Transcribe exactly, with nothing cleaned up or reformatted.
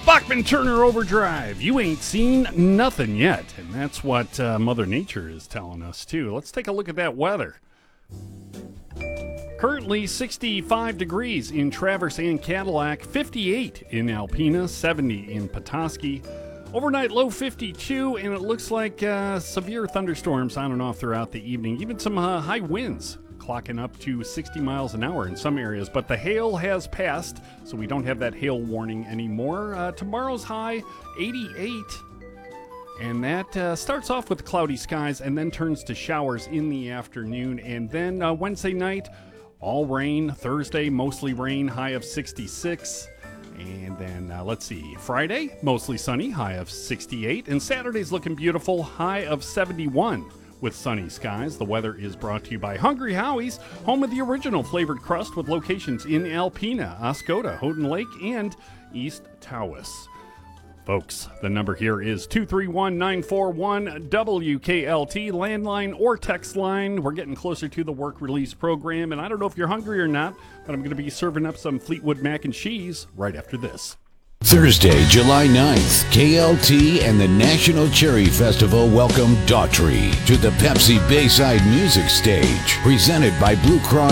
Bachman Turner Overdrive. You ain't seen nothing yet. And that's what uh, Mother Nature is telling us, too. Let's take a look at that weather. Currently sixty-five degrees in Traverse and Cadillac, fifty-eight in Alpena, seventy in Petoskey. Overnight low fifty-two, and it looks like uh, severe thunderstorms on and off throughout the evening. Even some uh, high winds clocking up to sixty miles an hour in some areas. But the hail has passed, so we don't have that hail warning anymore. Uh, tomorrow's high, eighty-eight. And that uh, starts off with cloudy skies and then turns to showers in the afternoon. And then uh, Wednesday night, all rain. Thursday, mostly rain, high of sixty-six. And then, uh, let's see, Friday, mostly sunny, high of sixty-eight. And Saturday's looking beautiful, high of seventy-one with sunny skies. The weather is brought to you by Hungry Howie's, home of the original flavored crust with locations in Alpena, Oscoda, Houghton Lake, and East Tawas. Folks, the number here is two three one, nine four one, W K L T, landline or text line. We're getting closer to the work release program, and I don't know if you're hungry or not, but I'm going to be serving up some Fleetwood mac and cheese right after this. Thursday, July ninth, K L T and the National Cherry Festival welcome Daughtry to the Pepsi Bayside Music Stage, presented by Blue Cross